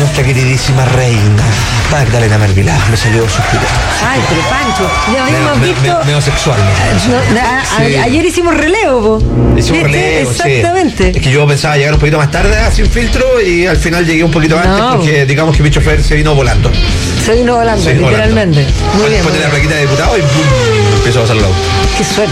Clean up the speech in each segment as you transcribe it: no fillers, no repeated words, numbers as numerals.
nuestra queridísima reina Magdalena Mervilá. Me salió suspiro. Ay, pero Pancho, ya habíamos visto. Medio sexual. Sí. Ayer hicimos relevo, po. Hicimos relevo, exactamente. Sí. Es que yo pensaba llegar un poquito más tarde a Sin Filtro y al final llegué un poquito antes porque digamos que mi chofer se vino volando. Literalmente. Muy bien. Después de la plaquita de diputado y ¡pum! Empezó a pasar el auto. Qué suerte.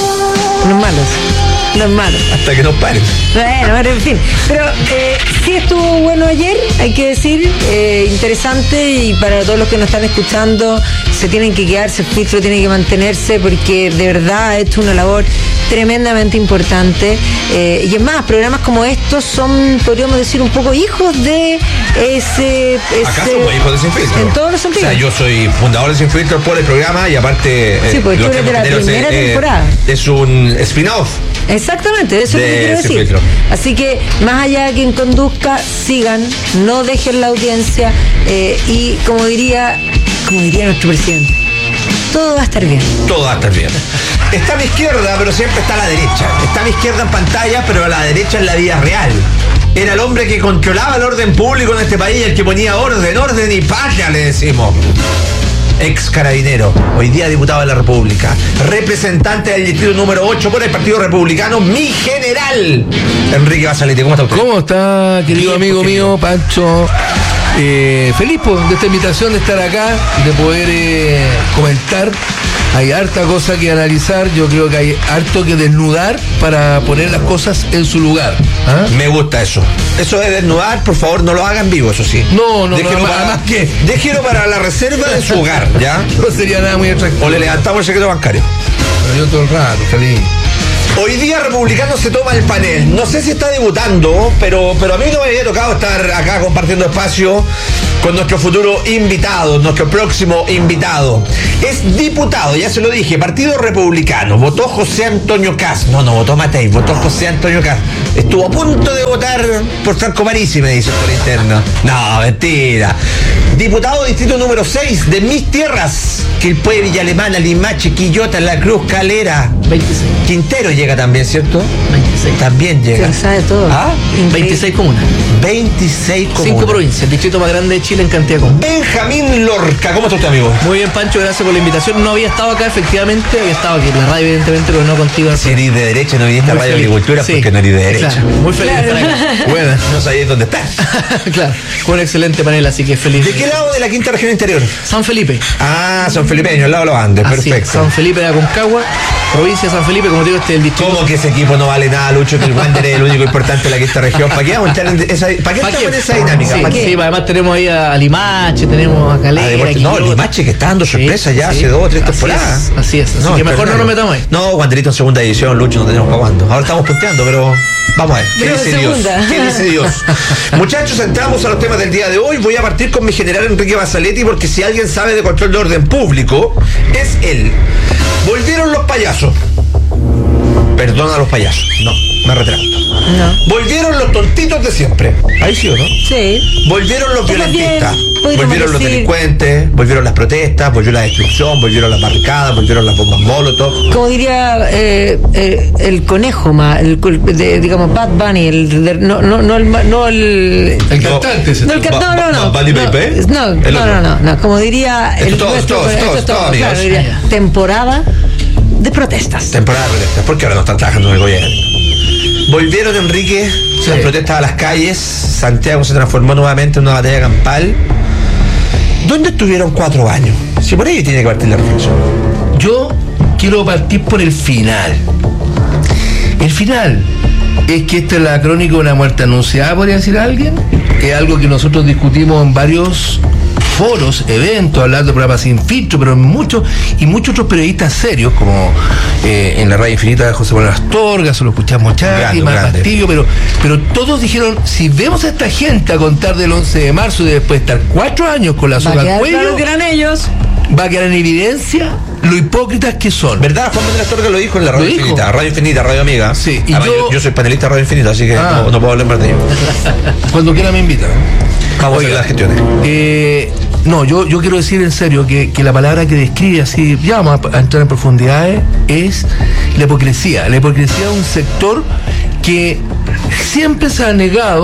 Los malos. Hasta que nos paren. Bueno, en fin. Pero sí estuvo bueno ayer, hay que decir, interesante, y para todos los que nos están escuchando, se tienen que quedarse, el filtro tiene que mantenerse, porque de verdad ha hecho una labor tremendamente importante. Y es más, programas como estos son, podríamos decir, un poco hijos de ese... Acá somos hijos de Sin Filtro. En todos los sentidos. O sea, yo soy fundador de Sin Filtro por el programa y aparte... sí, porque tú eres de la primera temporada. Es un spin-off. Exactamente, eso es lo que quiero decir. Filtro. Así que, más allá de quien conduzca, sigan, no dejen la audiencia, y como diría nuestro presidente, todo va a estar bien. Todo va a estar bien. Está a mi izquierda, pero siempre está a la derecha. Está a mi izquierda en pantalla, pero a la derecha en la vida real. Era el hombre que controlaba el orden público en este país, el que ponía orden y patria, le decimos. Ex carabinero, hoy día diputado de la República, representante del distrito número 8 por el Partido Republicano, mi general, Enrique Basalétti. ¿Cómo está usted? ¿Cómo está, querido amigo mío, Pancho? Feliz de esta invitación, de estar acá, de poder comentar. Hay harta cosa que analizar, yo creo que hay harto que desnudar para poner las cosas en su lugar. ¿Ah? Me gusta eso. Eso de desnudar, por favor, no lo hagan vivo, eso sí. No, déjelo para la reserva de su hogar, ¿ya? No sería nada muy atractivo. O le levantamos el secreto bancario. Pero yo todo el rato, feliz. Hoy día Republicano se toma el panel. No sé si está debutando, pero a mí no me había tocado estar acá compartiendo espacio con nuestro futuro invitado, nuestro próximo invitado. Es diputado, ya se lo dije, Partido Republicano. Votó José Antonio Kast. No votó Matei, votó José Antonio Kast. Estuvo a punto de votar por Franco Parisi, me dicen por interno. No, mentira. Diputado distrito número 6 de mis tierras, Quilpué, Villa Alemana, Limache, Quillota, La Cruz, Calera. 26. Quintero llega también, ¿cierto? 26. También llega. Se sabe todo. ¿Ah? 26 comunas. 26 comunas. 5 provincias, el distrito más grande de Chile en cantidad de comunas. Benjamín Lorca, ¿cómo está usted, amigo? Muy bien, Pancho, gracias por la invitación. No había estado acá, efectivamente, había estado aquí en la radio, evidentemente, pero no contigo. Si eres de derecha, no viniste a Radio Agricultura, sí, porque no eres de derecha. Claro, muy feliz de estar acá. Bueno, no sabías dónde estás. Claro, fue un excelente panel, así que feliz. ¿De qué lado de la quinta región interior? San Felipe. Ah, San Felipeño, al lado de los Andes, así perfecto. Es, San Felipe de Aconcagua, provincia de San Felipe, como digo, este es el distrito. ¿Cómo que ese equipo no vale nada, Lucho? Que el Wander es el único importante de la quinta región. ¿Para qué vamos a entrar en esa, en esa dinámica? Sí, sí, además tenemos ahí a Limache, tenemos a Calera. No, Limache que está dando sorpresa ya hace 2 o 3 temporadas. Así es, así que mejor no nos metamos ahí. No, Wanderito en segunda división, Lucho, no tenemos para cuándo. Ahora estamos punteando, pero vamos a ver. ¿Qué dice Dios? ¿Qué dice Dios? Muchachos, entramos a los temas del día de hoy. Voy a partir con mi general Enrique Basalétti, porque si alguien sabe de control de orden público, es él. Volvieron los payasos. Perdona a los payasos. No, me retracto. No. Volvieron los tontitos de siempre. Ahí sí o no. Sí. Volvieron los violentistas. Volvieron los delincuentes. Volvieron las protestas. Volvió la destrucción. Volvieron las barricadas. Volvieron las bombas molotov. Como diría el conejo, digamos, Bad Bunny. El cantante. No. ¿Bunny Baby? No. Como diría todo, claro, diría, temporada de protestas. Temporada de protestas, porque ahora no están trabajando en el gobierno. Volvieron, Enrique, las protestas a las calles. Santiago se transformó nuevamente en una batalla campal. ¿Dónde estuvieron 4 años? Si por ahí tiene que partir la reflexión. Yo quiero partir por el final. El final es que esta es la crónica de una muerte anunciada, podría decir alguien. Es algo que nosotros discutimos en varios foros, eventos, hablando de programas Sin Filtro, pero muchos otros periodistas serios, como en la Radio Infinita de José Manuel Astorga, se lo escuchamos Charly, más Castillo, pero todos dijeron, si vemos a esta gente a contar del 11 de marzo y después de estar 4 años con la soga al cuello, claro que eran ellos, va a quedar en evidencia lo hipócritas que son. ¿Verdad? Juan Manuel Astorga lo dijo en la Radio Infinita, Radio Infinita, Radio Amiga. Sí, y yo soy panelista de Radio Infinita, así que no puedo hablar más de ello. Cuando quiera me invitan. Vamos a ver las gestiones. No, yo quiero decir en serio que la palabra que describe así, ya vamos a entrar en profundidades, es la hipocresía. La hipocresía de un sector que siempre se ha negado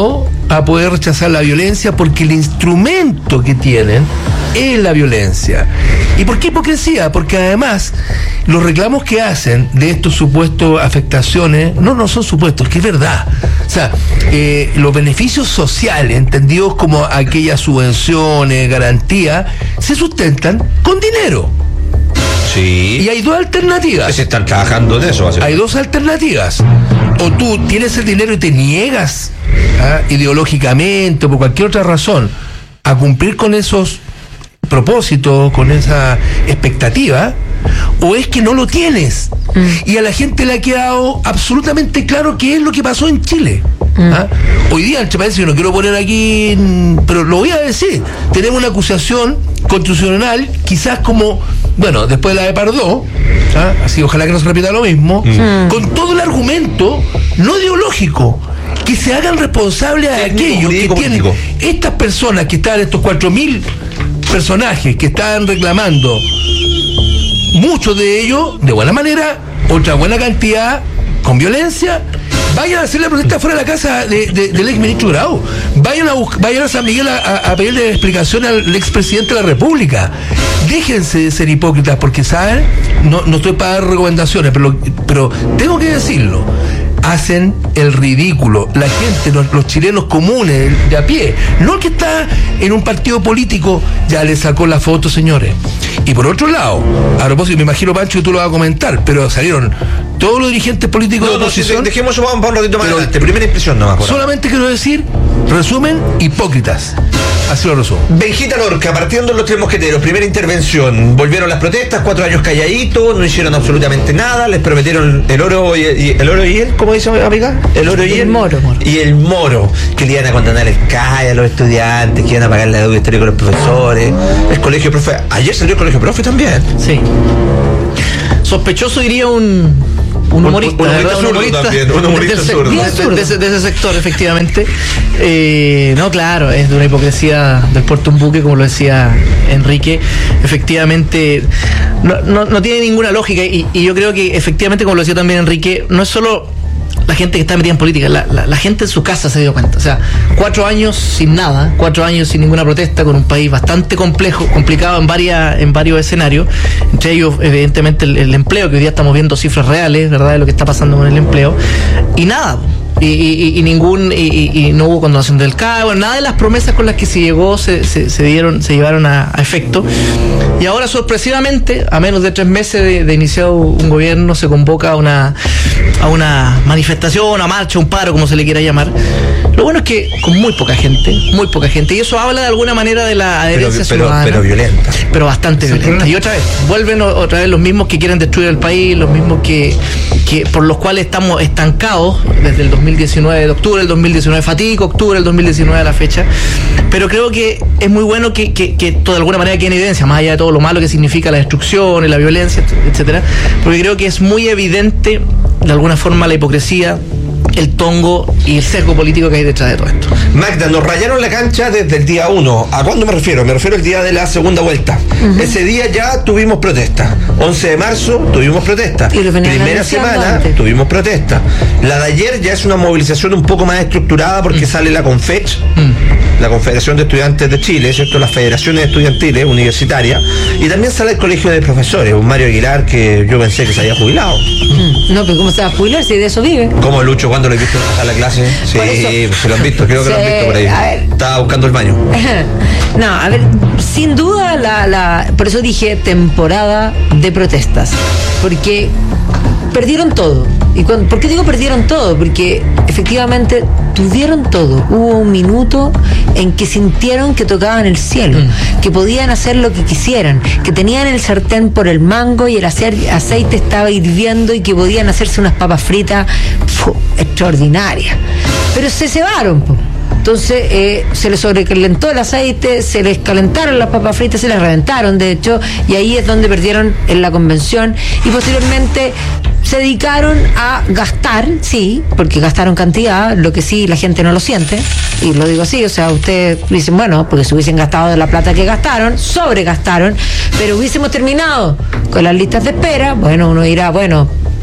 a poder rechazar la violencia porque el instrumento que tienen es la violencia. ¿Y por qué hipocresía? Porque además los reclamos que hacen de estos supuestos afectaciones no son supuestos, que es verdad. O sea, los beneficios sociales, entendidos como aquellas subvenciones, garantías, se sustentan con dinero. Sí. Y hay dos alternativas. Se están trabajando de eso. Hay dos alternativas. O tú tienes el dinero y te niegas ideológicamente o por cualquier otra razón a cumplir con esos propósitos, con esa expectativa, o es que no lo tienes. Y a la gente le ha quedado absolutamente claro qué es lo que pasó en Chile. Hoy día, entre paréntesis, yo no quiero poner aquí, pero lo voy a decir, tenemos una acusación constitucional, quizás como, bueno, después de la de Pardo, así ojalá que no se repita lo mismo, con todo el argumento no ideológico, que se hagan responsables de aquello que tienen estas personas que están, estos 4.000 personajes que están reclamando, muchos de ellos de buena manera, otra buena cantidad con violencia. Vayan a hacer la protesta fuera de la casa del exministro Grau. Vayan a San Miguel a pedirle explicación al expresidente de la República. Déjense de ser hipócritas, porque, ¿saben? No estoy para dar recomendaciones, pero tengo que decirlo. Hacen el ridículo. La gente, los chilenos comunes, de a pie, no el que está en un partido político, ya le sacó la foto, señores. Y por otro lado, a propósito, me imagino, Pancho, que tú lo vas a comentar, pero salieron todos los dirigentes políticos de oposición. Dejemos eso para un ratito más adelante. Primera impresión nomás. Solamente quiero decir, resumen, hipócritas. Así lo resumo. Benjita Lorca, partiendo de los tres mosqueteros, primera intervención. Volvieron las protestas, 4 años calladitos, no hicieron absolutamente nada, les prometieron el oro y el, ¿cómo dice, amiga? El oro y el moro. Y el moro, que le iban a condonar el CAE a los estudiantes, que iban a pagar la deuda histórica a los profesores, el colegio profe. Ayer salió el colegio profe también. Sí. Sospechoso, diría un humorista, un humorista zurdo. De ese sector, efectivamente. No, claro, es de una hipocresía del puerto un buque, como lo decía Enrique. Efectivamente, no tiene ninguna lógica, y yo creo que efectivamente, como lo decía también Enrique, no es solo la gente que está metida en política, la gente en su casa se dio cuenta. O sea, 4 años sin nada, 4 años sin ninguna protesta, con un país bastante complicado en varios escenarios, entre ellos evidentemente el empleo, que hoy día estamos viendo cifras reales, ¿verdad?, de lo que está pasando con el empleo, y nada. Y no hubo condonación del CAE, bueno, nada de las promesas con las que se llegó se llevaron a efecto. Y ahora, sorpresivamente, a menos de 3 meses de iniciado un gobierno, se convoca a una manifestación, una marcha, un paro, como se le quiera llamar. Lo bueno es que con muy poca gente, y eso habla de alguna manera de la adherencia ciudadana. Pero violenta. Pero bastante violenta. Y vuelven otra vez los mismos que quieren destruir el país, los mismos que por los cuales estamos estancados desde el 2019 de octubre, el 2019 fatídico, octubre del 2019 a la fecha. Pero creo que es muy bueno que de alguna manera quede en evidencia, más allá de todo lo malo que significa la destrucción y la violencia, etcétera, porque creo que es muy evidente de alguna forma la hipocresía, el tongo y el sesgo político que hay detrás de todo esto. Magda, nos rayaron la cancha desde el día 1. ¿A cuándo me refiero? Me refiero al día de la segunda vuelta. Ese día ya tuvimos protesta. 11 de marzo tuvimos protesta. Primera semana tuvimos protesta. La de ayer ya es una movilización un poco más estructurada, porque sale la CONFECH, la Confederación de Estudiantes de Chile, ¿cierto?, las federaciones estudiantiles universitarias, y también sale el Colegio de Profesores, un Mario Aguilar que yo pensé que se había jubilado. No, pero ¿cómo se va a jubilar si de eso vive? ¿Cómo, Lucho? ¿Cuándo lo he visto a la clase? Sí, se lo han visto, creo que lo han visto por ahí. Estaba buscando el baño. No, a ver, sin duda por eso dije temporada de protestas, porque perdieron todo. ¿Por qué digo perdieron todo? Porque efectivamente tuvieron todo. Hubo un minuto en que sintieron que tocaban el cielo, que podían hacer lo que quisieran, que tenían el sartén por el mango y el aceite estaba hirviendo, y que podían hacerse unas papas fritas extraordinarias. Pero se cebaron, po. Entonces se les sobrecalentó el aceite, se les calentaron las papas fritas, se les reventaron, de hecho, y ahí es donde perdieron en la convención, y posteriormente se dedicaron a gastar, sí, porque gastaron cantidad, lo que sí la gente no lo siente, y lo digo así, o sea, ustedes dicen, bueno, porque si hubiesen gastado de la plata que gastaron, sobregastaron, pero hubiésemos terminado con las listas de espera, bueno, uno dirá, bueno,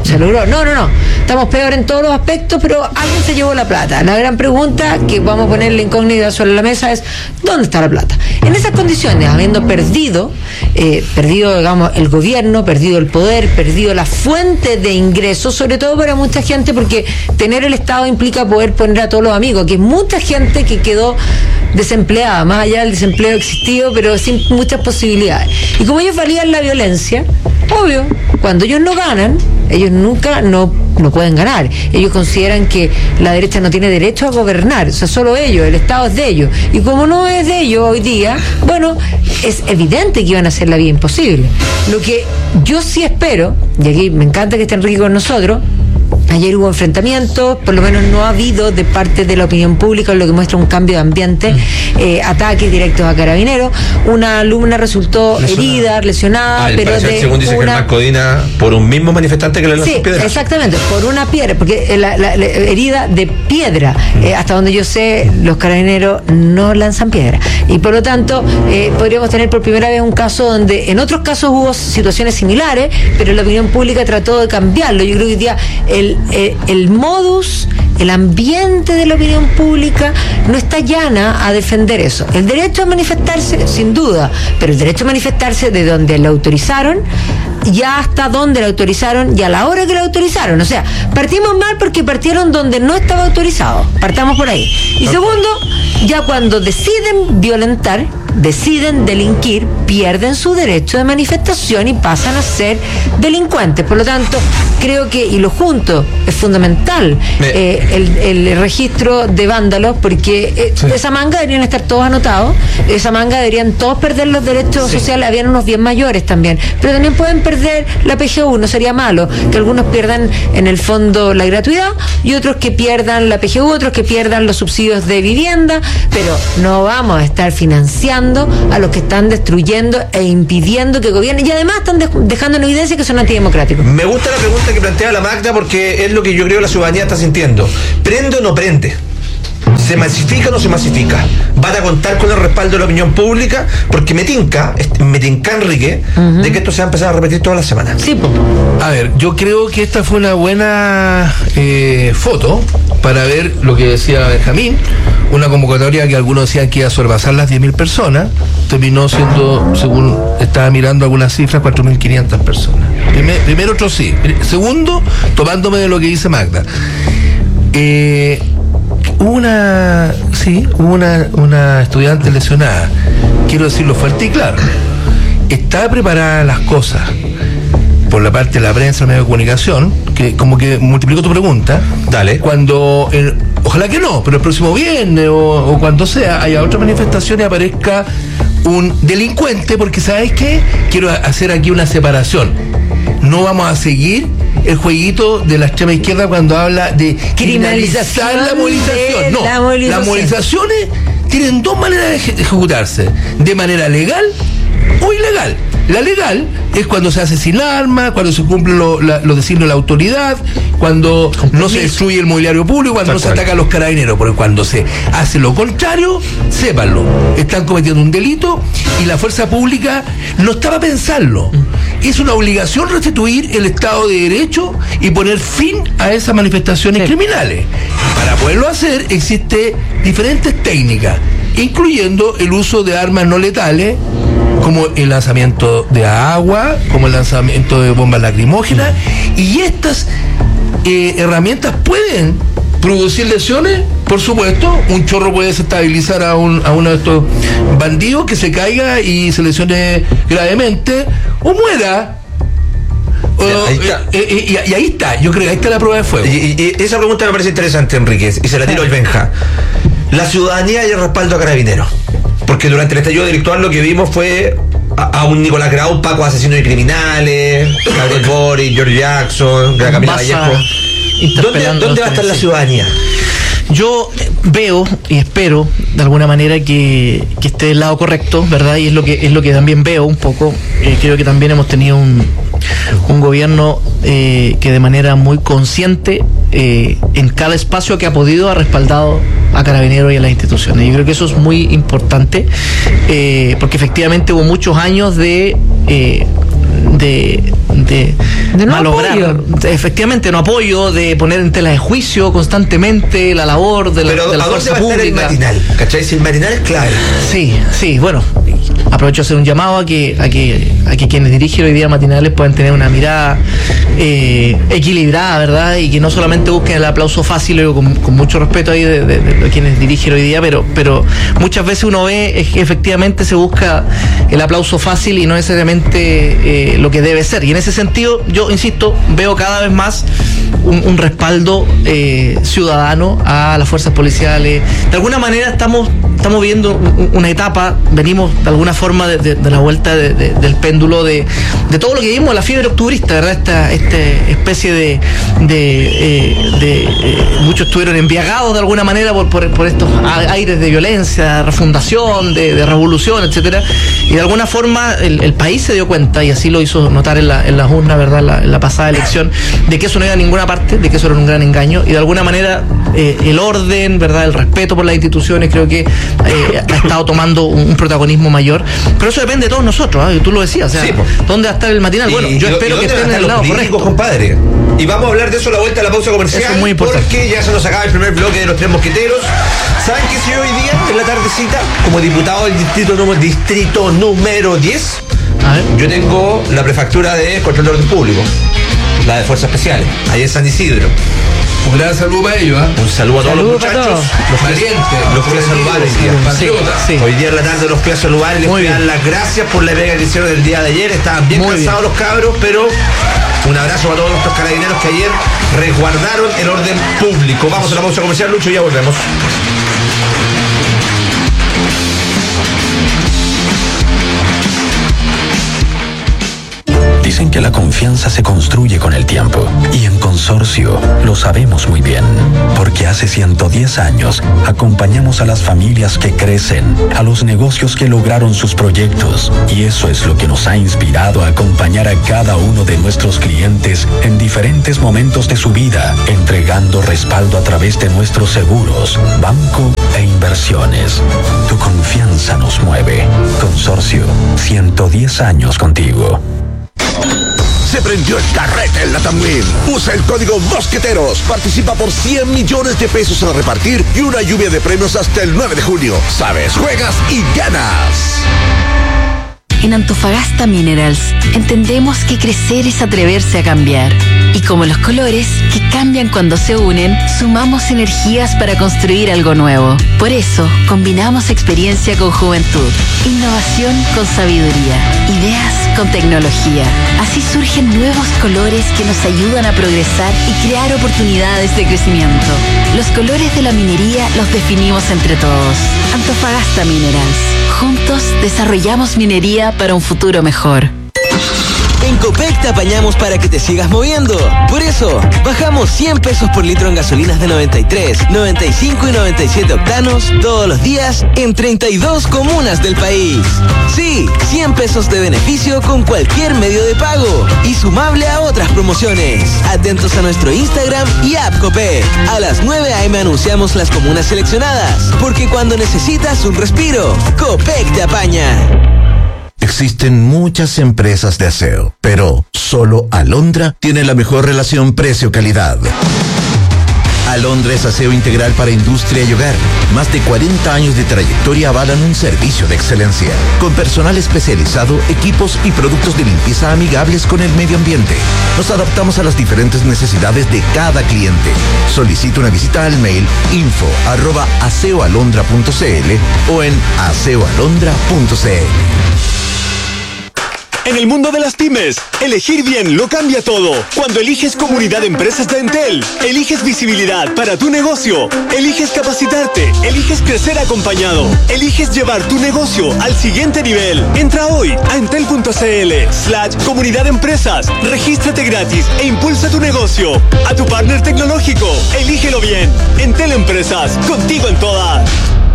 se logró. No. Estamos peor en todos los aspectos, pero alguien se llevó la plata. La gran pregunta que vamos a poner la incógnita sobre la mesa es, ¿dónde está la plata? En esas condiciones, habiendo perdido, digamos, el gobierno, perdido el poder, perdido la fuente de ingresos, sobre todo para mucha gente, porque tener el Estado implica poder poner a todos los amigos, que es mucha gente que quedó desempleada, más allá del desempleo existido, pero sin muchas posibilidades. Y como ellos valían la violencia, obvio, cuando ellos no ganan, ellos nunca no pueden ganar. Ellos consideran que la derecha no tiene derecho a gobernar, o sea, solo ellos, el Estado es de ellos. Y como no es de ellos hoy día, bueno, es evidente que iban a hacer la vida imposible. Lo que yo sí espero, y aquí me encanta que esté Enrique con nosotros, ayer hubo enfrentamientos, por lo menos no ha habido de parte de la opinión pública, lo que muestra un cambio de ambiente, ataques directos a Carabineros. Una alumna resultó lesionada, pero según dice Germán Codina, por un mismo manifestante que le lanzó piedra. Exactamente, por una piedra, porque la herida de piedra, hasta donde yo sé, los Carabineros no lanzan piedra. Y por lo tanto, podríamos tener por primera vez un caso donde en otros casos hubo situaciones similares, pero la opinión pública trató de cambiarlo. Yo creo que hoy día el modus, el ambiente de la opinión pública no está llana a defender eso. El derecho a manifestarse, sin duda, pero el derecho a manifestarse de donde lo autorizaron, ya hasta donde lo autorizaron y a la hora que lo autorizaron. O sea, partimos mal porque partieron donde no estaba autorizado. Partamos por ahí. Y segundo, ya cuando deciden violentar, deciden delinquir, pierden su derecho de manifestación y pasan a ser delincuentes. Por lo tanto, creo que, y lo junto, es fundamental el registro de vándalos, porque esa manga deberían estar todos anotados, esa manga deberían todos perder los derechos sociales. Habían unos bien mayores también, pero también pueden perder la PGU. No sería malo que algunos pierdan en el fondo la gratuidad y otros que pierdan la PGU, otros que pierdan los subsidios de vivienda, pero no vamos a estar financiando a los que están destruyendo e impidiendo que gobiernen, y además están dejando en evidencia que son antidemocráticos. Me gusta la pregunta que plantea la Magda, porque es lo que yo creo la ciudadanía está sintiendo. ¿Prende o no prende? ¿Se masifica o no se masifica? ¿Van a contar con el respaldo de la opinión pública? Porque me tinca Enrique, de que esto se va a empezar a repetir todas las semanas. Sí, a ver, yo creo que esta fue una buena foto para ver lo que decía Benjamín, una convocatoria que algunos decían que iba a sobrepasar las 10.000 personas, terminó siendo, según estaba mirando algunas cifras, 4.500 personas. Primero, otro sí. Segundo, tomándome de lo que dice Magda, hubo una estudiante lesionada. Quiero decirlo fuerte y claro. Está preparada las cosas por la parte de la prensa, los medios de comunicación, que como que multiplicó tu pregunta. Dale. Cuando, ojalá que no, pero el próximo viernes o cuando sea, haya otra manifestación y aparezca un delincuente, porque ¿sabes qué? Quiero hacer aquí una separación. No vamos a seguir el jueguito de la extrema izquierda cuando habla de criminalizar la movilización. No, las movilizaciones tienen dos maneras de ejecutarse: de manera legal o ilegal. La legal es cuando se hace sin arma, cuando se cumplen los designios de la autoridad, cuando no se destruye el mobiliario público, cuando no se ataca a los carabineros. Porque cuando se hace lo contrario, sépanlo, están cometiendo un delito y la fuerza pública no está para pensarlo. Es una obligación restituir el Estado de Derecho y poner fin a esas manifestaciones criminales. Para poderlo hacer existen diferentes técnicas, incluyendo el uso de armas no letales, como el lanzamiento de agua, como el lanzamiento de bombas lacrimógenas, y estas herramientas pueden producir lesiones. Por supuesto, un chorro puede desestabilizar a uno de estos bandidos, que se caiga y se lesione gravemente o muera. Y ahí está, yo creo que ahí está la prueba de fuego. Y esa pregunta me parece interesante, Enrique, y se la tiro al Benja. La ciudadanía y el respaldo a Carabineros. Porque durante el estallido delictual lo que vimos fue a un Nicolás Grau, Paco asesino de criminales, Gabriel Boric, George Jackson, Camila Vallejo. ¿Dónde va a estar la ciudadanía? Yo veo y espero de alguna manera que esté del lado correcto, ¿verdad? Y es lo que también veo un poco. Creo que también hemos tenido un gobierno que de manera muy consciente en cada espacio que ha podido ha respaldado a Carabineros y a las instituciones. Yo creo que eso es muy importante, porque efectivamente hubo muchos años de no malograr, apoyo. efectivamente, no apoyo, de poner en tela de juicio constantemente la labor de la fuerza pública. El matinal, ¿cachai? Si el matinal es clave. Sí, bueno, aprovecho a hacer un llamado a que quienes dirigen hoy día matinales puedan tener una mirada equilibrada, ¿verdad? Y que no solamente busquen el aplauso fácil, digo, con mucho respeto ahí de quienes dirigen hoy día, pero muchas veces uno ve es que efectivamente se busca el aplauso fácil y no necesariamente lo que debe ser. Y en ese sentido, yo insisto, veo cada vez más un respaldo ciudadano a las fuerzas policiales. De alguna manera estamos viendo una etapa, venimos de alguna forma de la vuelta del péndulo de todo lo que vimos, la fiebre octubrista, ¿verdad? Esta especie de muchos estuvieron embriagados de alguna manera por estos aires de violencia, de refundación, de revolución, etcétera, y de alguna forma el país se dio cuenta, y así lo hizo notar en las urnas, ¿verdad? En la pasada elección, de que eso no iba a ninguna parte, de que eso era un gran engaño, y de alguna manera el orden, ¿verdad? El respeto por las instituciones creo que ha estado tomando un protagonismo mayor, pero eso depende de todos nosotros, ¿eh? Tú lo decías, o sea, sí, ¿dónde va a estar el matinal? Bueno, yo espero que estén en el lado correcto, compadre. Y vamos a hablar de eso a la vuelta de la pausa comercial. Eso es muy importante, porque ya se nos acaba el primer bloque de los Tres Mosqueteros. ¿Saben qué soy hoy día en la tardecita? Como diputado del distrito número 10, a ver, yo tengo la prefectura de control de orden público, la de fuerzas especiales, ahí en San Isidro. Un gran saludo para ellos, ¿eh? Un saludo a todos los muchachos, los valientes, los fui a saludar hoy día. sí. Hoy día en la tarde los fui a saludar y les voy a dar las gracias por la pega que hicieron el día de ayer. Estaban bien cansados los cabros, pero un abrazo para todos nuestros carabineros que ayer resguardaron el orden público. Vamos a la pausa comercial, Lucho, y ya volvemos. Dicen que la confianza se construye con el tiempo, y en Consorcio lo sabemos muy bien, porque hace 110 años acompañamos a las familias que crecen, a los negocios que lograron sus proyectos, y eso es lo que nos ha inspirado a acompañar a cada uno de nuestros clientes en diferentes momentos de su vida, entregando respaldo a través de nuestros seguros, banco e inversiones. Tu confianza nos mueve. Consorcio, 110 años contigo. Se prendió el carrete en Latam Win. Usa el código Mosqueteros. Participa por 100 millones de pesos a repartir y una lluvia de premios hasta el 9 de junio. Sabes, juegas y ganas. En Antofagasta Minerals entendemos que crecer es atreverse a cambiar. Y como los colores, que cambian cuando se unen, sumamos energías para construir algo nuevo. Por eso, combinamos experiencia con juventud, innovación con sabiduría, ideas con tecnología. Así surgen nuevos colores que nos ayudan a progresar y crear oportunidades de crecimiento. Los colores de la minería los definimos entre todos. Antofagasta Minerals. Juntos desarrollamos minería para un futuro mejor. En Copec te apañamos para que te sigas moviendo. Por eso, bajamos 100 pesos por litro en gasolinas de 93, 95 y 97 octanos todos los días en 32 comunas del país. Sí, 100 pesos de beneficio con cualquier medio de pago y sumable a otras promociones. Atentos a nuestro Instagram y app Copec. A las 9 a.m. anunciamos las comunas seleccionadas, porque cuando necesitas un respiro, Copec te apaña. Existen muchas empresas de aseo, pero solo Alondra tiene la mejor relación precio-calidad. Alondra es aseo integral para industria y hogar. Más de 40 años de trayectoria avalan un servicio de excelencia, con personal especializado, equipos y productos de limpieza amigables con el medio ambiente. Nos adaptamos a las diferentes necesidades de cada cliente. Solicita una visita al mail info@aseoalondra.cl o en aseoalondra.cl. En el mundo de las pymes, elegir bien lo cambia todo. Cuando eliges Comunidad de Empresas de Entel, eliges visibilidad para tu negocio, eliges capacitarte, eliges crecer acompañado, eliges llevar tu negocio al siguiente nivel. Entra hoy a entel.cl/Comunidad de Empresas, regístrate gratis e impulsa tu negocio. A tu partner tecnológico, elígelo bien. Entel Empresas, contigo en todas.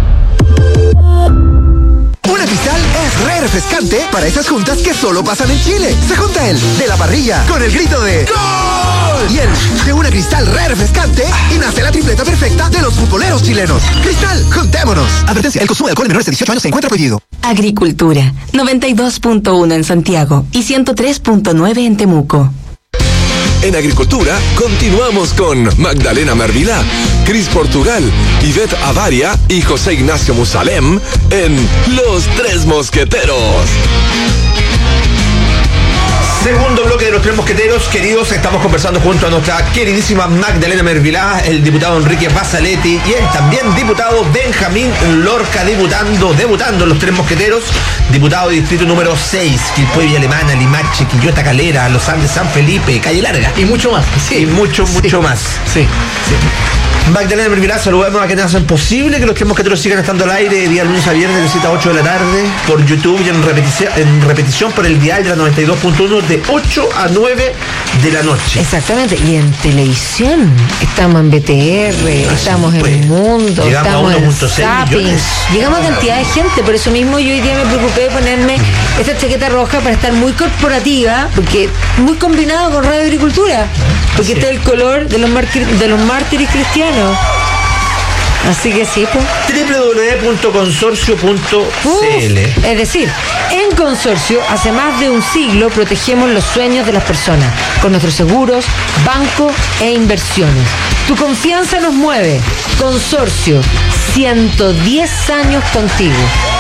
Una Cristal es re refrescante para esas juntas que solo pasan en Chile. Se junta el de la parrilla con el grito de ¡Gol! Y el de una Cristal re refrescante y nace la tripleta perfecta de los futboleros chilenos. Cristal, juntémonos. Advertencia, el consumo de alcohol en menores de 18 años se encuentra prohibido. Agricultura, 92.1 en Santiago y 103.9 en Temuco. En Agricultura, continuamos con Magdalena Mervilá, Cris Portugal, Ivette Avaria y José Ignacio Musalem en Los Tres Mosqueteros. Segundo bloque de Los Tres Mosqueteros, queridos, estamos conversando junto a nuestra queridísima Magdalena Mervilá, el diputado Enrique Basaletti y el también diputado Benjamín Lorca, debutando en Los Tres Mosqueteros, diputado de distrito número 6, Quilpué, Villa Alemana, Limache, Quillota, Calera, Los Andes, San Felipe, Calle Larga. Y mucho más. Sí. Y mucho más. Sí. Magdalena Mervilá, saludamos a quienes hacen posible que Los Tres Mosqueteros sigan estando al aire día lunes a viernes de 7 a 8 de la tarde por YouTube y en repetición por el dial de la 92.1 de 8 a 9 de la noche. Exactamente, y en televisión estamos en BTR, estamos en El Mundo, llegamos estamos en 1.6 Zapping, millones. llegamos a cantidad de gente, por eso mismo yo hoy día me preocupé de ponerme esta chaqueta roja para estar muy corporativa, porque muy combinado con Radio Agricultura, porque este es el color de los mártires cristianos. Así que sí, pues. www.consorcio.cl. Es decir, en Consorcio, hace más de un siglo protegemos los sueños de las personas con nuestros seguros, banco e inversiones. Tu confianza nos mueve. Consorcio, 110 años contigo.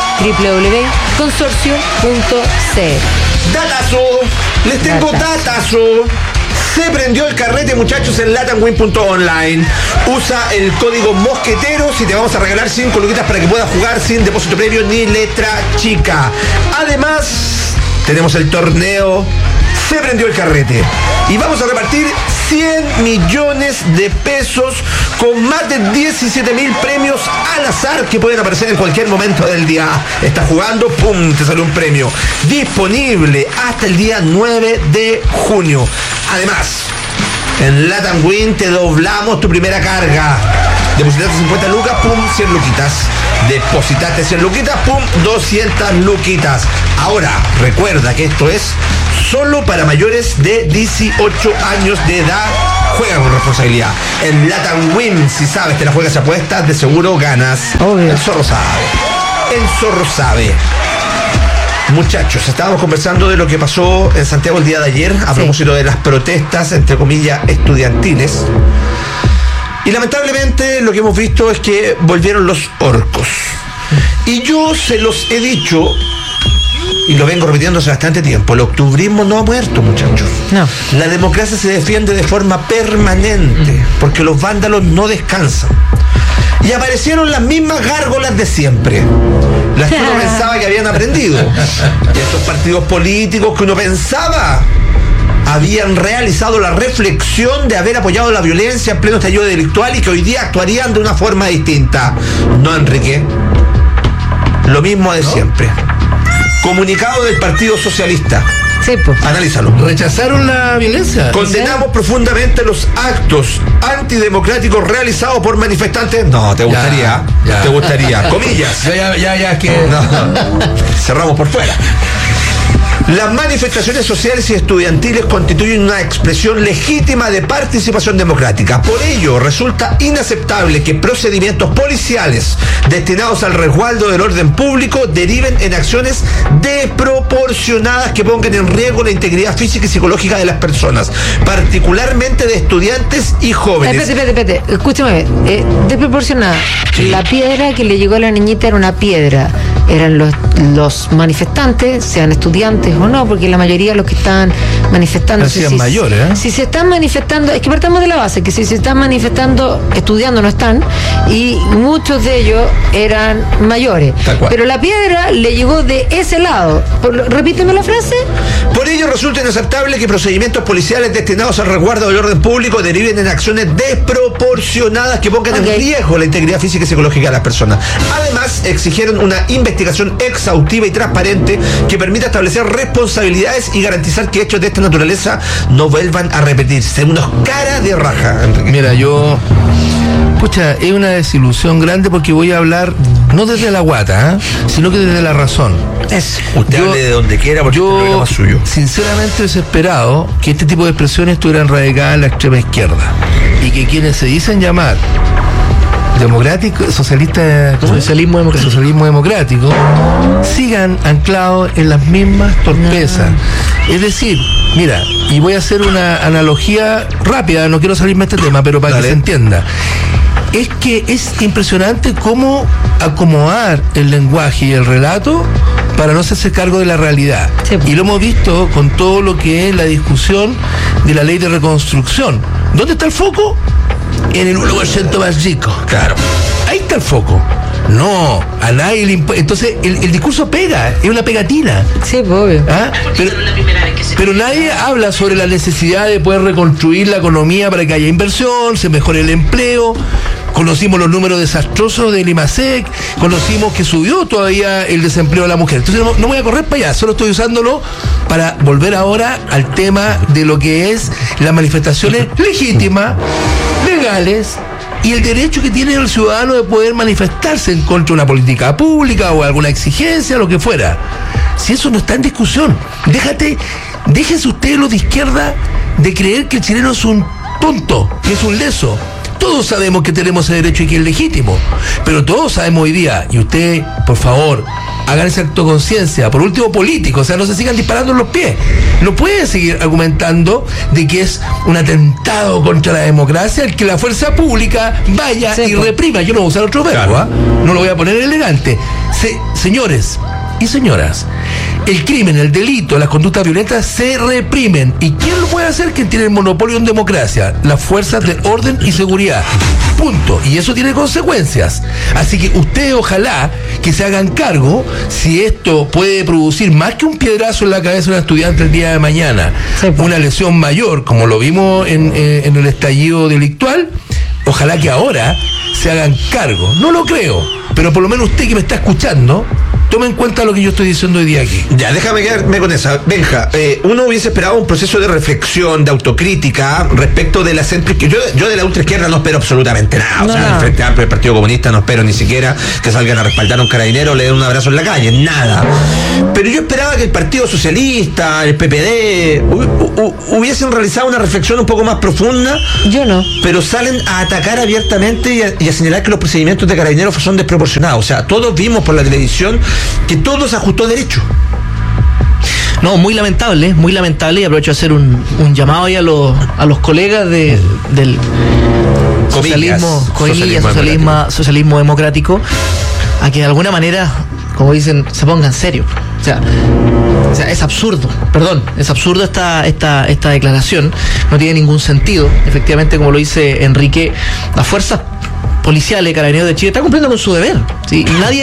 www.consorcio.cl. Datazo, les tengo datazo. Se prendió el carrete, muchachos, en latamwin.online. Usa el código mosqueteros y te vamos a regalar 5 luquitas para que puedas jugar sin depósito previo ni letra chica. Además, tenemos el torneo Se prendió el carrete y vamos a repartir 100 millones de pesos con más de 17.000 premios al azar que pueden aparecer en cualquier momento del día. Estás jugando, ¡pum!, te sale un premio. Disponible hasta el día 9 de junio. Además, en Latam Win te doblamos tu primera carga. Depositaste 50 lucas, pum, 100 luquitas. Depositaste 100 luquitas, pum, 200 luquitas. Ahora, recuerda que esto es solo para mayores de 18 años de edad. Juega con responsabilidad. En Latam Win, si sabes, te la juegas y apuestas, de seguro ganas. Obvio. El zorro sabe. El zorro sabe. Muchachos, estábamos conversando de lo que pasó en Santiago el día de ayer a propósito de las protestas, entre comillas, estudiantiles. Y lamentablemente lo que hemos visto es que volvieron los orcos. Y yo se los he dicho, y lo vengo repitiendo hace bastante tiempo, el octubrismo no ha muerto, muchachos. No. La democracia se defiende de forma permanente, porque los vándalos no descansan. Y aparecieron las mismas gárgolas de siempre. Las que uno pensaba que habían aprendido. Y estos partidos políticos que uno pensaba habían realizado la reflexión de haber apoyado la violencia en pleno estallido delictual y que hoy día actuarían de una forma distinta. No, Enrique. Lo mismo de siempre. Comunicado del Partido Socialista. Sí, pues. Analízalo. ¿Rechazaron la violencia? Condenamos profundamente los actos antidemocráticos realizados por manifestantes. No, te gustaría. Ya. Te gustaría. Comillas. Ya, que... No. Cerramos por fuera. Las manifestaciones sociales y estudiantiles constituyen una expresión legítima de participación democrática. Por ello, resulta inaceptable que procedimientos policiales destinados al resguardo del orden público deriven en acciones desproporcionadas que pongan en riesgo la integridad física y psicológica de las personas, particularmente de estudiantes y jóvenes. Espérate, escúchame, desproporcionada. Sí. La piedra que le llegó a la niñita era una piedra. Eran los manifestantes, sean estudiantes o no, porque la mayoría de los que estaban manifestando... Hacían mayores, ¿eh? Si se están manifestando, es que partamos de la base, que si se están manifestando, estudiando no están, y muchos de ellos eran mayores. Tal cual. Pero la piedra le llegó de ese lado. Repíteme la frase. Por ello resulta inaceptable que procedimientos policiales destinados al resguardo del orden público deriven en acciones desproporcionadas que pongan en riesgo la integridad física y psicológica de las personas. Además, exigieron una investigación exhaustiva y transparente que permita establecer responsabilidades y garantizar que hechos de esta naturaleza no vuelvan a repetirse. Unos cara de raja, Enrique. Mira, pucha, es una desilusión grande porque voy a hablar no desde la guata, sino que desde la razón. Usted hable de donde quiera porque este programa es suyo. Sinceramente desesperado que este tipo de expresiones estuvieran radicadas en la extrema izquierda y que quienes se dicen llamar democrático, socialista, Socialismo democrático. Socialismo democrático, sigan anclados en las mismas torpezas. Es decir, mira, y voy a hacer una analogía rápida, no quiero salirme de este tema, pero para que se entienda. Es que es impresionante cómo acomodar el lenguaje y el relato para no hacerse cargo de la realidad. Sí. Y lo hemos visto con todo lo que es la discusión de la ley de reconstrucción. ¿Dónde está el foco? En el 1% más rico. Claro. Ahí está el foco. No, a nadie le importa. Entonces, el discurso pega, es una pegatina. Sí, obvio. ¿Ah? Pero nadie habla sobre la necesidad de poder reconstruir la economía para que haya inversión, se mejore el empleo. Conocimos los números desastrosos del IMASEC, conocimos que subió todavía el desempleo de la mujer. Entonces no voy a correr para allá, solo estoy usándolo para volver ahora al tema de lo que es las manifestaciones legítimas, legales, y el derecho que tiene el ciudadano de poder manifestarse en contra de una política pública o alguna exigencia, lo que fuera. Si eso no está en discusión, déjense ustedes los de izquierda de creer que el chileno es un tonto, que es un leso. Todos sabemos que tenemos ese derecho y que es legítimo, pero todos sabemos hoy día, y usted, por favor, hagan ese acto de conciencia, por último político, o sea, no se sigan disparando en los pies. No pueden seguir argumentando de que es un atentado contra la democracia el que la fuerza pública vaya y reprima. Yo no voy a usar otro verbo, claro. No lo voy a poner elegante. Señores y señoras, el crimen, el delito, las conductas violentas se reprimen. ¿Y quién lo puede hacer? Quien tiene el monopolio en democracia, las fuerzas de orden y seguridad. Punto. Y eso tiene consecuencias. Así que ustedes ojalá que se hagan cargo si esto puede producir más que un piedrazo en la cabeza de un estudiante el día de mañana, una lesión mayor, como lo vimos en el estallido delictual. Ojalá que ahora se hagan cargo. No lo creo, pero por lo menos usted que me está escuchando, tome en cuenta lo que yo estoy diciendo hoy día aquí. Ya, déjame quedarme con esa. Benja, uno hubiese esperado un proceso de reflexión, de autocrítica respecto de la centroizquierda. Yo de la ultraizquierda no espero absolutamente nada. No. O sea, el Frente Amplio del Partido Comunista no espero ni siquiera que salgan a respaldar a un carabinero o le den un abrazo en la calle. Nada. Pero yo esperaba que el Partido Socialista, el PPD, hubiesen realizado una reflexión un poco más profunda. Yo no. Pero salen a atacar abiertamente y a señalar que los procedimientos de carabineros son desproporcionados. O sea, todos vimos por la televisión que todo se ajustó a derecho. No, muy lamentable, y aprovecho de hacer un llamado ahí a los colegas del socialismo democrático, a que de alguna manera, como dicen, se pongan serios. O sea, es absurdo, esta declaración, no tiene ningún sentido. Efectivamente, como lo dice Enrique, las fuerzas policiales, carabineros de Chile están cumpliendo con su deber, ¿sí?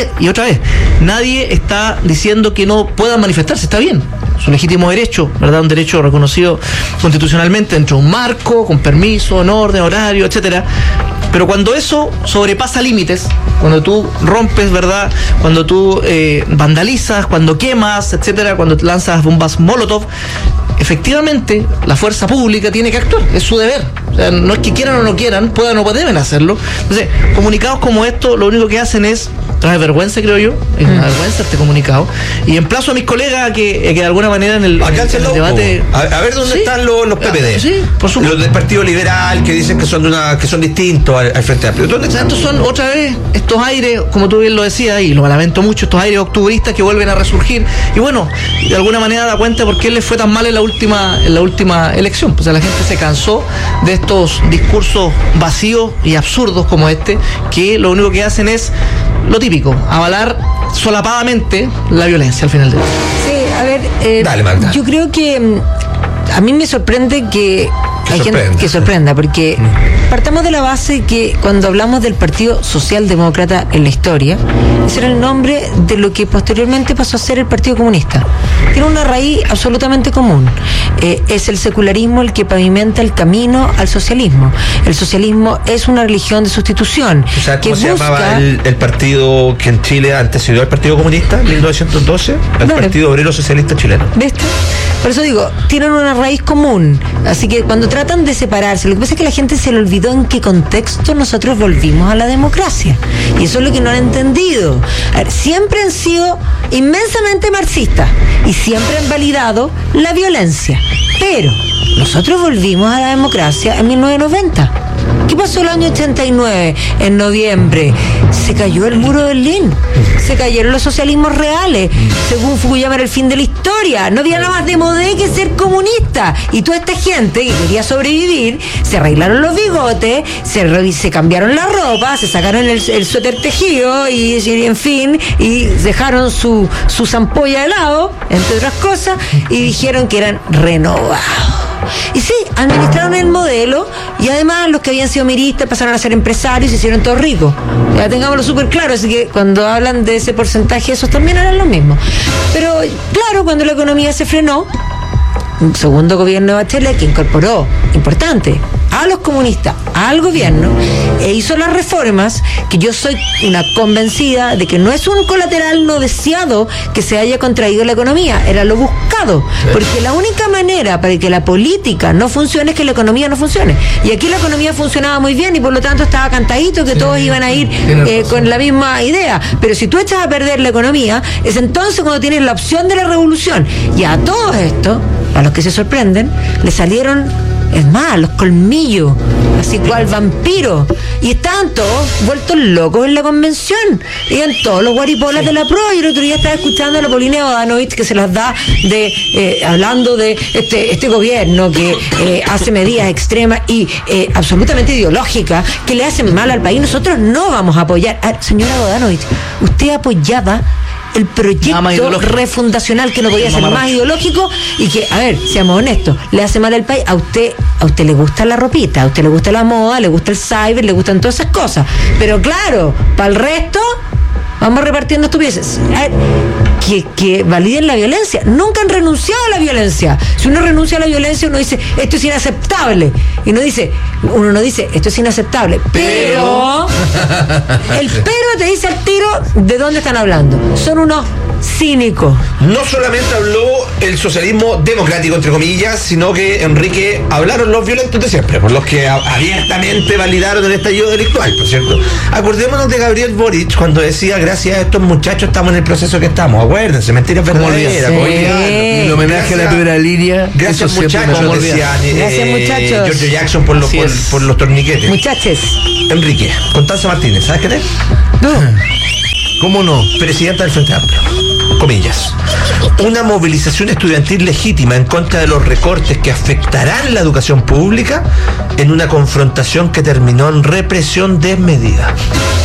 Y nadie está diciendo que no puedan manifestarse, está bien, es un legítimo derecho, ¿verdad? Un derecho reconocido constitucionalmente dentro de un marco, con permiso, en orden, horario, etcétera. Pero cuando eso sobrepasa límites, cuando tú rompes, ¿verdad? Cuando tú vandalizas, cuando quemas, etcétera, cuando lanzas bombas Molotov, efectivamente la fuerza pública tiene que actuar, es su deber. O sea, no es que quieran o no quieran, puedan o deben hacerlo. Entonces, comunicados como esto, lo único que hacen es trae vergüenza, creo yo. Es una vergüenza este comunicado. Y emplazo a mis colegas que de alguna manera en el debate. A ver dónde están los PPD. Sí, por supuesto. Los del Partido Liberal que dicen que son distintos al Frente Amplio. ¿Dónde están? Estos son otra vez estos aires, como tú bien lo decías, y lo lamento mucho, estos aires octubristas que vuelven a resurgir. Y bueno, de alguna manera da cuenta por qué les fue tan mal en la última elección. O sea, la gente se cansó de estos discursos vacíos y absurdos como este, que lo único que hacen es lo típico, avalar solapadamente la violencia al final del día. Sí, a ver, dale, Magda. Yo creo que a mí me sorprende que hay gente que sorprenda, porque partamos de la base que cuando hablamos del Partido Socialdemócrata en la historia, ese era el nombre de lo que posteriormente pasó a ser el Partido Comunista. Tiene una raíz absolutamente común. Es el secularismo el que pavimenta el camino al socialismo. El socialismo es una religión de sustitución. O sea, ¿cómo se llamaba el partido que en Chile antecedió al Partido Comunista en 1912? El Partido Obrero Socialista Chileno. ¿Viste? Por eso digo, tienen una raíz común. Así que cuando tratan de separarse, lo que pasa es que la gente se le olvidó en qué contexto nosotros volvimos a la democracia. Y eso es lo que no han entendido. A ver, siempre han sido inmensamente marxistas y siempre han validado la violencia. Pero nosotros volvimos a la democracia en 1990. ¿Qué pasó el año 89? En noviembre se cayó el muro de Berlín, se cayeron los socialismos reales, según Fukuyama era el fin de la historia, no había nada más de modé que ser comunista, y toda esta gente que quería sobrevivir, se arreglaron los bigotes, se cambiaron la ropa, se sacaron el suéter tejido y en fin, y dejaron su zampolla de lado, entre otras cosas, y dijeron que eran renovados. Y sí, administraron el modelo, y además los que habían sido miristas pasaron a ser empresarios y se hicieron todos ricos. Ya tengámoslo súper claro, así que cuando hablan de ese porcentaje, esos también eran los mismos. Pero claro, cuando la economía se frenó, un segundo gobierno de Bachelet, que incorporó, importante, a los comunistas, al gobierno, e hizo las reformas, que yo soy una convencida de que no es un colateral no deseado que se haya contraído la economía, era lo buscado, porque la única manera para que la política no funcione es que la economía no funcione, y aquí la economía funcionaba muy bien y por lo tanto estaba cantadito que todos iban a ir con la misma idea, pero si tú echas a perder la economía, es entonces cuando tienes la opción de la revolución, y a todo esto, a los que se sorprenden, le salieron, es más, los colmillos, así cual vampiro, y estaban todos vueltos locos en la convención, iban todos los guaripolas de la PRO, y el otro día estaba escuchando a la Paulina Bodanovich que se las da hablando de este gobierno que hace medidas extremas y absolutamente ideológicas que le hacen mal al país. Nosotros no vamos a apoyar. Señora Bodanovich, usted apoyaba el proyecto refundacional, que no podía ser más ideológico, y que, a ver, seamos honestos, le hace mal al país. A usted le gusta la ropita, a usted le gusta la moda, le gusta el cyber, le gustan todas esas cosas, pero claro, para el resto vamos repartiendo estupideces. A ver, que validen la violencia. Nunca han renunciado a la violencia. Si uno renuncia a la violencia, uno dice, esto es inaceptable, y uno no dice, esto es inaceptable, pero el pero te dice al tiro de dónde están hablando. Son unos cínicos. No solamente habló el socialismo democrático, entre comillas, sino que, Enrique, hablaron los violentos de siempre, por los que abiertamente validaron el estallido delictual, por cierto. Acordémonos de Gabriel Boric cuando decía, gracias a estos muchachos estamos en el proceso que estamos. Acuérdense, mentiras verdaderas. El homenaje a la primera línea. Gracias, muchachos, decían. Gracias, muchachos. George Jackson por los torniquetes. Muchachos. Enrique, Constanza Martínez, ¿sabes quién es? No. ¿Cómo no? Presidenta del Frente Amplio. Comillas. Una movilización estudiantil legítima en contra de los recortes que afectarán la educación pública en una confrontación que terminó en represión desmedida.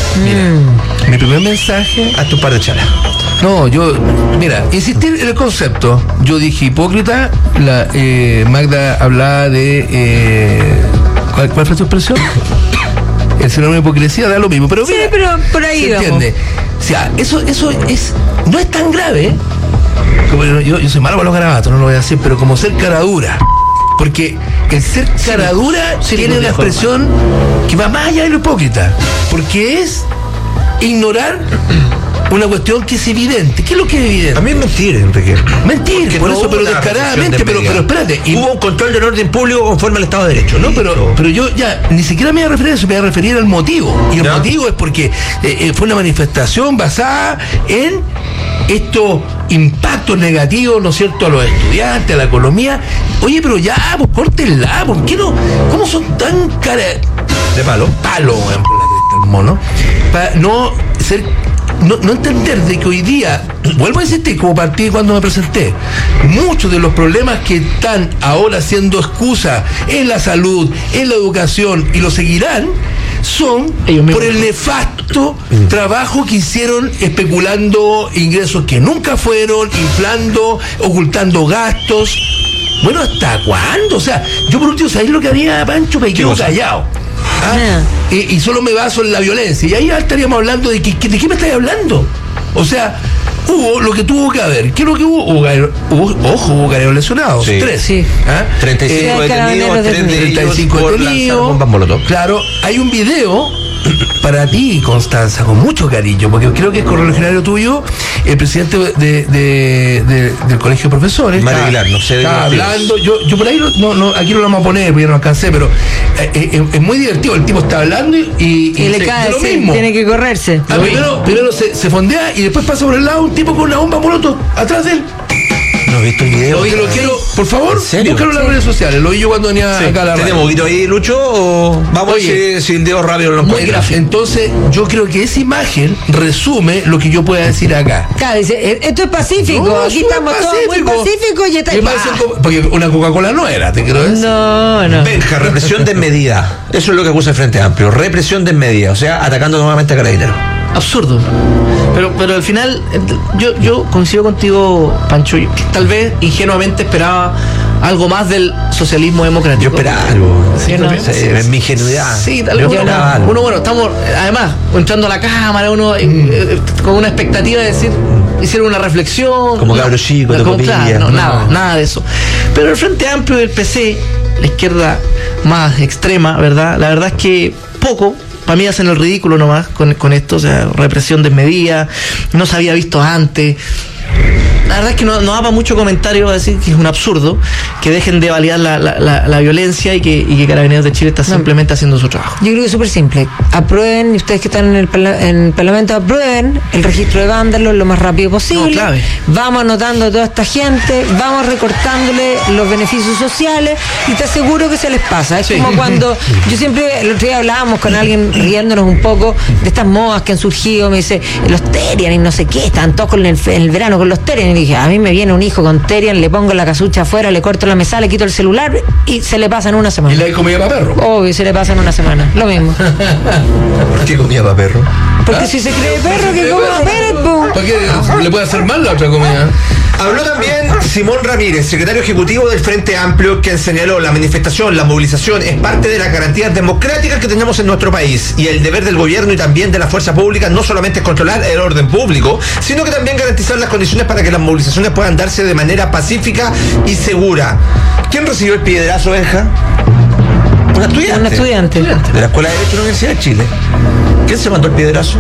Mi primer mensaje a tu par de chalas. No, mira, insistir en el concepto. Yo dije hipócrita, Magda hablaba de ¿cuál fue su expresión? El sinónimo de hipocresía da lo mismo, pero mira, sí, pero por ahí ¿se entiende? O sea, eso no es tan grave. Como yo soy malo para los garabatos, no lo voy a decir, pero como ser caradura. Porque el ser caradura tiene una expresión que va más allá de lo hipócrita. Porque es ignorar una cuestión que es evidente. ¿Qué es lo que es evidente? A mí es mentir, Enrique. Mentir, por eso, pero descaradamente, pero espérate. Hubo un control del orden público conforme al Estado de Derecho, ¿no? Pero yo ya ni siquiera me voy a referir a eso, me voy a referir al motivo. Y el motivo es porque fue una manifestación basada en estos impactos negativos, ¿no es cierto?, a los estudiantes, a la economía. Oye, pero ya, pues córtenla, ¿por qué no? ¿Cómo son tan cara de palo? Palo, por la cresta del mono. Para no ser. No entender de que hoy día, vuelvo a insistir, como partí cuando me presenté, muchos de los problemas que están ahora siendo excusa en la salud, en la educación, y lo seguirán, son por el nefasto trabajo que hicieron especulando ingresos que nunca fueron, inflando, ocultando gastos. Bueno, ¿hasta cuándo? O sea, yo por último, ¿sabéis lo que haría, Pancho? Me quedo callado. Y solo me baso en la violencia. Y ahí ya estaríamos hablando de qué me estáis hablando. O sea, hubo lo que tuvo que haber. ¿Qué es lo que hubo? Hubo carabineros lesionados. Sí. 3. Sí. 35 detenidos, 35 detenidos. Claro, hay un video para ti, Constanza, con mucho cariño, porque creo que es correligionario tuyo, el presidente del Colegio de Profesores. Mario Aguilar, no sé de está hablando, yo por ahí aquí no lo vamos a poner, porque ya no alcancé, pero es muy divertido. El tipo está hablando y le cae, lo mismo. Tiene que correrse. Primero se fondea y después pasa por el lado un tipo con una bomba molotov atrás de él. No he visto el video. Lo quiero, por favor, búscalo en las redes sociales. Lo vi yo cuando venía acá a la radio. ¿Tenemos poquito ahí, Lucho? ¿O vamos si el dedo rápido lo muy encuentra? gráfico. Entonces, yo creo que esa imagen resume lo que yo pueda decir acá. Claro, dice, esto es pacífico. No, Aquí estamos todos muy pacíficos y está. Porque una Coca-Cola no era, te quiero decir. No. Benja, represión desmedida. Eso es lo que acusa el Frente Amplio. Represión desmedida. O sea, atacando nuevamente a Carabineros. Absurdo. Pero al final, yo coincido contigo, Pancho, que tal vez ingenuamente esperaba algo más del socialismo democrático. Yo esperaba algo. Sí, ¿no? En mi ingenuidad. Sí, tal vez uno, bueno, estamos, además, entrando a la cámara, uno con una expectativa de decir, hicieron una reflexión. Como cabros chicos, de copilla. Claro, nada de eso. Pero el Frente Amplio y el PC, la izquierda más extrema, ¿verdad? La verdad es que poco. Para mí hacen el ridículo nomás con esto, o sea, represión desmedida, no se había visto antes. La verdad es que no daba mucho comentario a decir que es un absurdo, que dejen de validar la violencia y que Carabineros de Chile está simplemente haciendo su trabajo. Yo creo que es súper simple. Aprueben, y ustedes que están en el Parlamento, aprueben el registro de vándalos lo más rápido posible. No, clave. Vamos anotando a toda esta gente, vamos recortándole los beneficios sociales y te aseguro que se les pasa. Es como cuando yo siempre, el otro día hablábamos con alguien riéndonos un poco de estas modas que han surgido, me dice, los Terian y no sé qué, estaban todos en el verano con los Terian, y dije, a mí me viene un hijo con Terian, le pongo la casucha afuera, le corto la mesa, le quito el celular y se le pasa en una semana. ¿Y le comida para perro? Obvio, se le pasa en una semana, lo mismo. ¿Por qué comida para perro? Porque si se cree perro, que coma perro. ¿Por qué le puede hacer mal la otra comida? Habló también Simón Ramírez, secretario ejecutivo del Frente Amplio, quien señaló la manifestación, la movilización es parte de las garantías democráticas que tenemos en nuestro país y el deber del gobierno y también de la fuerza pública no solamente es controlar el orden público, sino que también garantizar las condiciones para que las movilizaciones puedan darse de manera pacífica y segura. ¿Quién recibió el piedrazo, Benja? Un estudiante. De la Escuela de Derecho de la Universidad de Chile. ¿Quién se mandó el piedrazo?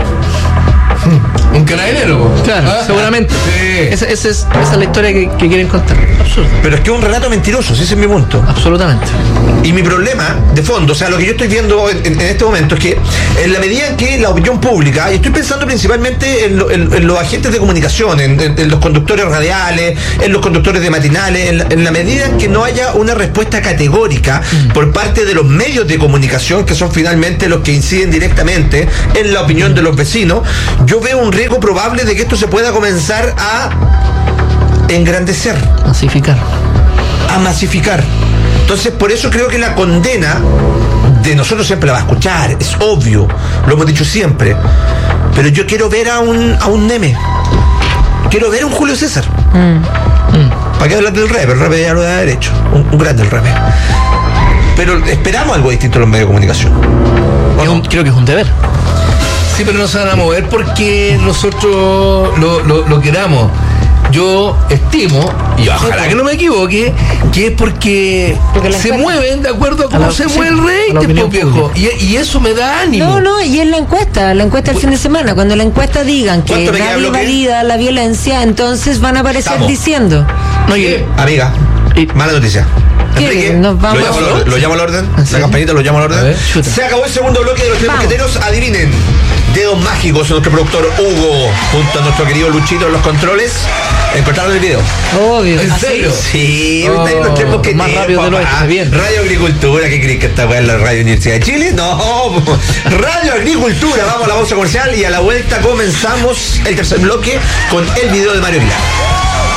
Un carabinero. Claro, seguramente. Sí. Esa es la historia que quieren contar. Absurdo. Pero es que es un relato mentiroso, ese es mi punto. Absolutamente. Y mi problema de fondo, o sea, lo que yo estoy viendo en este momento es que en la medida en que la opinión pública, y estoy pensando principalmente en los agentes de comunicación, en los conductores radiales, en los conductores de matinales, en la medida en que no haya una respuesta categórica por parte de los medios de comunicación, que son finalmente los que inciden directamente en la opinión de los vecinos, yo veo un riesgo probable de que esto se pueda comenzar a engrandecer. A masificar. Entonces, por eso creo que la condena de nosotros siempre la va a escuchar, es obvio, lo hemos dicho siempre. Pero yo quiero ver a un Neme. Quiero ver a un Julio César. ¿Para qué hablar del rap? El rap ya lo da derecho. Un grande el rap. Pero esperamos algo distinto en los medios de comunicación. Creo que es un deber. Sí, pero no se van a mover porque nosotros lo queramos. Yo estimo, y ojalá que no me equivoque, que es porque se mueven de acuerdo a cómo se mueve el rey, tipo viejo. Y eso me da ánimo. No, y es la encuesta del fin de semana. Cuando la encuesta digan que nadie valida la violencia, entonces van a aparecer diciendo. Amiga, mala noticia. Lo llamo al orden. La campanita lo llamo al orden. Se acabó el segundo bloque de los Tres Mosqueteros. Adivinen. Dedos mágicos, nuestro productor Hugo, junto a nuestro querido Luchito en los controles, encontraron el video. Obvio. ¿En serio? Sí, los Tres Mosqueteros. Más rápido de lo hecho, bien. Radio Agricultura, ¿qué crees que está en la Radio Universidad de Chile? No, Radio Agricultura. Vamos a la pausa comercial y a la vuelta comenzamos el tercer bloque con el video de Mario Villar.